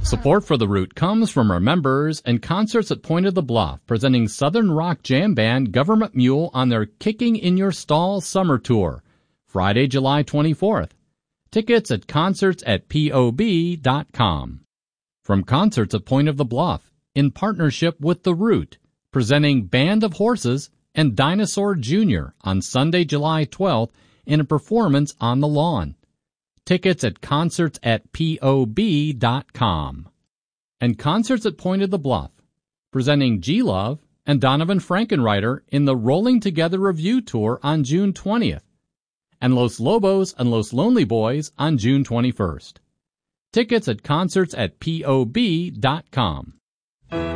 Support for The Root comes from our members and Concerts at Point of the Bluff, presenting Southern rock jam band Government Mule on their Kicking in Your Stall summer tour, Friday, July 24th. Tickets at concertsatpob.com. From Concerts at Point of the Bluff, in partnership with The Root, presenting Band of Horses and Dinosaur Jr. on Sunday, July 12th in a performance on the lawn. Tickets at concertsatpob.com. And Concerts at Point of the Bluff, presenting G-Love and Donovan Frankenreiter in the Rolling Together Review Tour on June 20th, and Los Lobos and Los Lonely Boys on June 21st. Tickets at concertsatpob.com.